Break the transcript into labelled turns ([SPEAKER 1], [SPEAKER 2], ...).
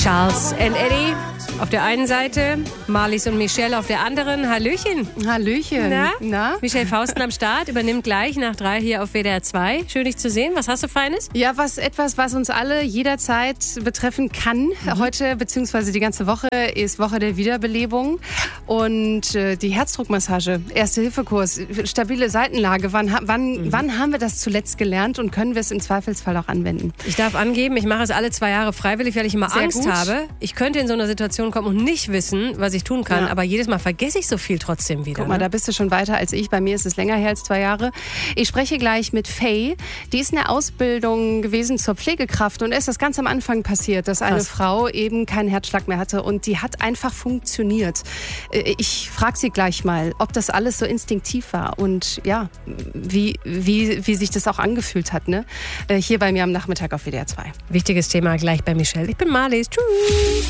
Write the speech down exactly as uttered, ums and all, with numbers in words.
[SPEAKER 1] Charles and Eddie auf der einen Seite, Marlies und Michelle auf der anderen. Hallöchen.
[SPEAKER 2] Hallöchen.
[SPEAKER 1] Na?
[SPEAKER 2] Na?
[SPEAKER 1] Michelle Fausten am Start, übernimmt gleich nach drei hier auf W D R zwei. Schön, dich zu sehen. Was hast du Feines?
[SPEAKER 2] Ja, was etwas, was uns alle jederzeit betreffen kann. Mhm. Heute, beziehungsweise die ganze Woche, ist Woche der Wiederbelebung. Und äh, die Herzdruckmassage, Erste-Hilfe-Kurs, stabile Seitenlage. Wann, wann, mhm. wann haben wir das zuletzt gelernt und können wir es im Zweifelsfall auch anwenden?
[SPEAKER 1] Ich darf angeben, ich mache es alle zwei Jahre freiwillig, weil ich immer
[SPEAKER 2] Sehr
[SPEAKER 1] Angst
[SPEAKER 2] gut.
[SPEAKER 1] habe. Ich könnte in so einer Situation kommen und nicht wissen, was ich tun kann.
[SPEAKER 2] Ja.
[SPEAKER 1] Aber jedes Mal vergesse ich so viel trotzdem wieder.
[SPEAKER 2] Guck mal,
[SPEAKER 1] ne?
[SPEAKER 2] da bist du schon weiter als ich. Bei mir ist es länger her als zwei Jahre. Ich spreche gleich mit Faye. Die ist in der Ausbildung gewesen zur Pflegekraft und ist das ganz am Anfang passiert, dass eine
[SPEAKER 1] Krass.
[SPEAKER 2] Frau eben keinen Herzschlag mehr hatte und die hat einfach funktioniert. Ich frage sie gleich mal, ob das alles so instinktiv war und ja, wie, wie, wie sich das auch angefühlt hat. Ne? Hier bei mir am Nachmittag auf W D R zwei.
[SPEAKER 1] Wichtiges Thema gleich bei Michelle. Ich bin Marlies. Tschüss.